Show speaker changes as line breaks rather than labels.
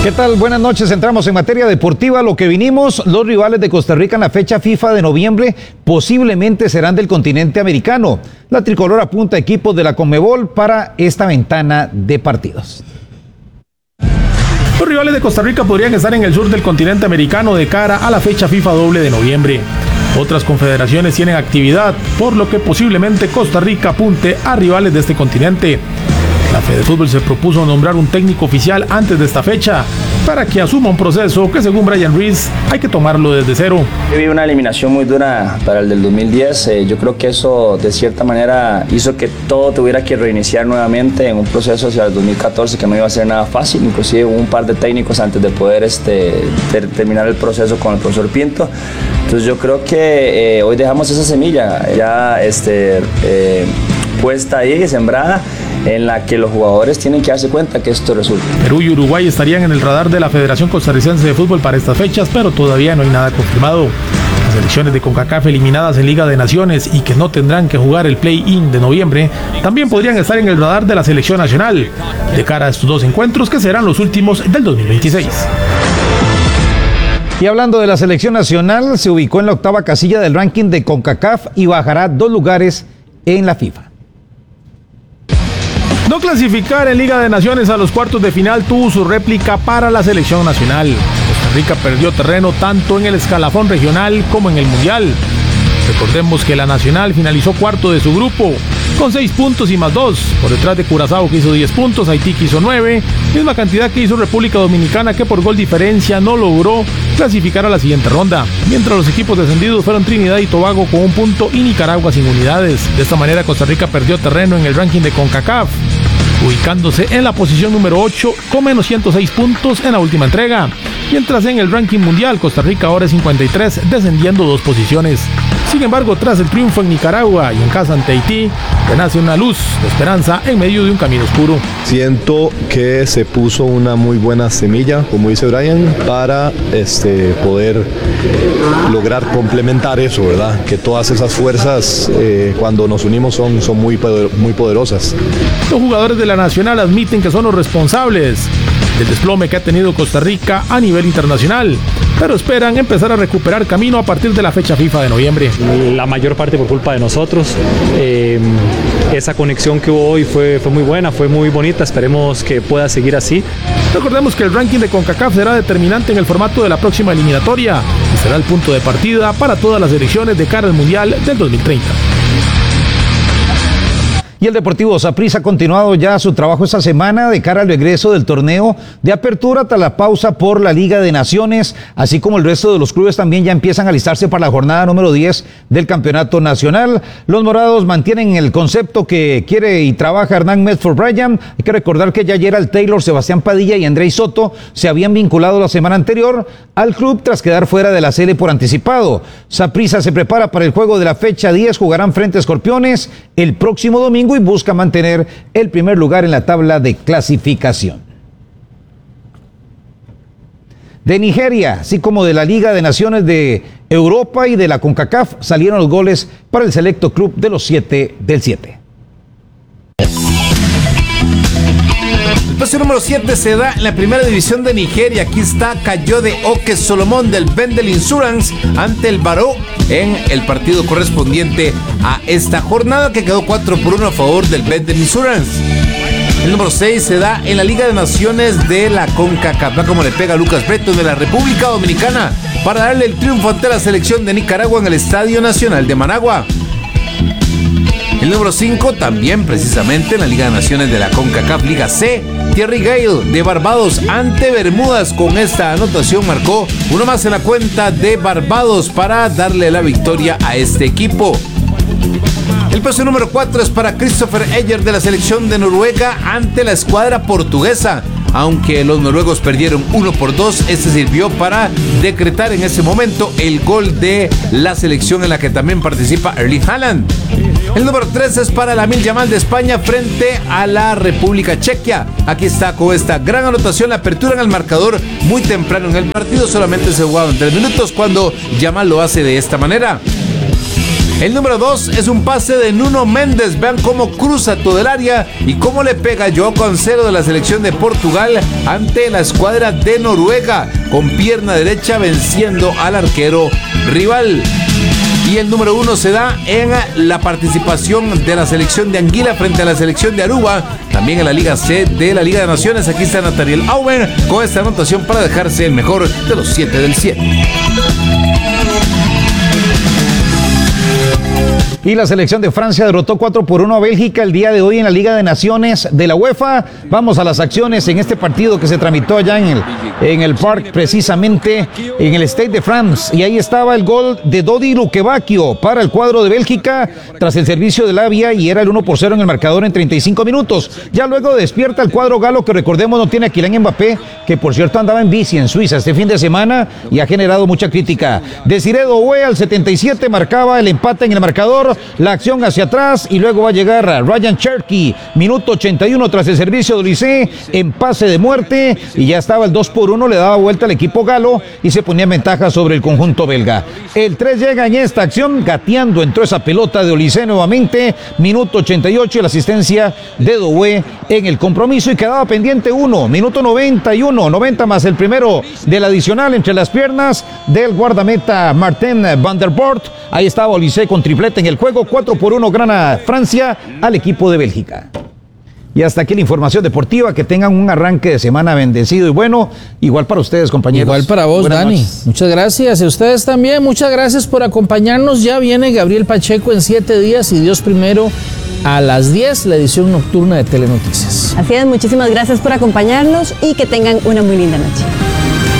¿Qué tal? Buenas noches. Entramos en materia deportiva. Lo que vinimos, los rivales de Costa Rica en la fecha FIFA de noviembre posiblemente serán del continente americano. La tricolor apunta a equipos de la Conmebol para esta ventana de partidos.
Los rivales de Costa Rica podrían estar en el sur del continente americano de cara a la fecha FIFA doble de noviembre. Otras confederaciones tienen actividad, por lo que posiblemente Costa Rica apunte a rivales de este continente. La Fedefútbol se propuso nombrar un técnico oficial antes de esta fecha para que asuma un proceso que, según Brian Reese, hay que tomarlo desde cero.
Vi una eliminación muy dura para el del 2010. Yo creo que eso de cierta manera hizo que todo tuviera que reiniciar nuevamente en un proceso hacia el 2014 que no iba a ser nada fácil. Inclusive hubo un par de técnicos antes de poder terminar el proceso con el profesor Pinto. Entonces yo creo que hoy dejamos esa semilla ya puesta ahí, sembrada, en la que los jugadores tienen que darse cuenta que esto resulta.
Perú y Uruguay estarían en el radar de la Federación Costarricense de Fútbol para estas fechas, pero todavía no hay nada confirmado. Las selecciones de CONCACAF eliminadas en Liga de Naciones y que no tendrán que jugar el play-in de noviembre también podrían estar en el radar de la selección nacional de cara a estos dos encuentros que serán los últimos del 2026.
Y hablando de la selección nacional, se ubicó en la octava casilla del ranking de CONCACAF y bajará 2 lugares en la FIFA.
No clasificar en Liga de Naciones a los cuartos de final tuvo su réplica para la selección nacional. Costa Rica perdió terreno tanto en el escalafón regional como en el mundial. Recordemos que la nacional finalizó cuarto de su grupo con 6 puntos y más 2, por detrás de Curazao, que hizo 10 puntos, Haití, que hizo 9, misma cantidad que hizo República Dominicana, que por gol diferencia no logró clasificar a la siguiente ronda, mientras los equipos descendidos fueron Trinidad y Tobago con 1 punto y Nicaragua sin unidades. De esta manera Costa Rica perdió terreno en el ranking de CONCACAF, ubicándose en la posición número 8 con menos 106 puntos en la última entrega, mientras en el ranking mundial Costa Rica ahora es 53, descendiendo 2 posiciones. Sin embargo, tras el triunfo en Nicaragua y en casa ante Haití, renace una luz de esperanza en medio de un camino oscuro.
Siento que se puso una muy buena semilla, como dice Brian, para poder lograr complementar eso, ¿verdad? Que todas esas fuerzas, cuando nos unimos, son muy poderosas.
Los jugadores de la Nacional admiten que son los responsables del desplome que ha tenido Costa Rica a nivel internacional, pero esperan empezar a recuperar camino a partir de la fecha FIFA de noviembre.
La mayor parte por culpa de nosotros. Esa conexión que hubo hoy fue muy buena, fue muy bonita, esperemos que pueda seguir así.
Recordemos que el ranking de CONCACAF será determinante en el formato de la próxima eliminatoria y será el punto de partida para todas las elecciones de cara al Mundial del 2030.
Y el Deportivo Saprissa ha continuado ya su trabajo esta semana de cara al regreso del torneo de apertura tras la pausa por la Liga de Naciones, así como el resto de los clubes también ya empiezan a alistarse para la jornada número 10 del Campeonato Nacional. Los morados mantienen el concepto que quiere y trabaja Hernán Medford Bryan. Hay que recordar que ya Gerald Taylor, Sebastián Padilla y Andrei Soto se habían vinculado la semana anterior al club tras quedar fuera de la serie por anticipado. Saprissa se prepara para el juego de la fecha 10, jugarán frente a Escorpiones el próximo domingo y busca mantener el primer lugar en la tabla de clasificación. De Nigeria, así como de la Liga de Naciones de Europa y de la CONCACAF, salieron los goles para el selecto club de los 7 del 7.
El puesto número 7 se da en la primera división de Nigeria. Aquí está Kayode Oke Solomon del Bendel Insurance ante el Baró en el partido correspondiente a esta jornada, que quedó 4-1 a favor del Bendel Insurance. El número 6 se da en la Liga de Naciones de la CONCACAF, como le pega Lucas Breton de la República Dominicana para darle el triunfo ante la selección de Nicaragua en el Estadio Nacional de Managua. El número 5 también precisamente en la Liga de Naciones de la CONCACAF Liga C, Thierry Gale de Barbados ante Bermudas. Con esta anotación marcó uno más en la cuenta de Barbados para darle la victoria a este equipo. El puesto número 4 es para Christopher Eger de la selección de Noruega ante la escuadra portuguesa. Aunque los noruegos perdieron 1-2, este sirvió para decretar en ese momento el gol de la selección en la que también participa Erling Haaland. El número 3 es para Lamine Yamal de España frente a la República Chequia. Aquí está con esta gran anotación la apertura en el marcador muy temprano en el partido. Solamente se jugaron 3 minutos cuando Yamal lo hace de esta manera. El número 2 es un pase de Nuno Méndez. Vean cómo cruza todo el área y cómo le pega João Cancelo de la selección de Portugal ante la escuadra de Noruega, con pierna derecha venciendo al arquero rival. Y el número 1 se da en la participación de la selección de Anguila frente a la selección de Aruba, también en la Liga C de la Liga de Naciones. Aquí está Nathaniel Auber con esta anotación para dejarse el mejor de los 7 del 7.
Y la selección de Francia derrotó 4-1 a Bélgica el día de hoy en la Liga de Naciones de la UEFA. Vamos a las acciones en este partido que se tramitó allá en el Parc, precisamente en el Stade de France. Y ahí estaba el gol de Dodi Lukebakio para el cuadro de Bélgica tras el servicio de Lavia, y era el 1-0 en el marcador en 35 minutos. Ya luego despierta el cuadro galo, que recordemos no tiene a Kylian Mbappé, que por cierto andaba en bici en Suiza este fin de semana y ha generado mucha crítica. Desiré Doué al 77 marcaba el empate en el marcador. La acción hacia atrás y luego va a llegar Ryan Cherky, minuto 81 tras el servicio de Olise en pase de muerte, y ya estaba el 2-1, le daba vuelta al equipo galo y se ponía en ventaja sobre el conjunto belga. El 3 llega en esta acción, gateando entró esa pelota de Olise nuevamente, minuto 88, la asistencia de Doué en el compromiso, y quedaba pendiente 1, minuto 91, 90 más el primero del adicional entre las piernas del guardameta Martin van der Bort. Ahí estaba Olise con triplete en el juego. 4-1 gana Francia al equipo de Bélgica. Y hasta aquí la información deportiva. Que tengan un arranque de semana bendecido y bueno. Igual para ustedes, compañeros.
Igual para vos, buenas Dani. Noches. Muchas gracias. Y ustedes también. Muchas gracias por acompañarnos. Ya viene Gabriel Pacheco en 7 días, y Dios primero, a las 10, la edición nocturna de Telenoticias.
Así es, muchísimas gracias por acompañarnos y que tengan una muy linda noche.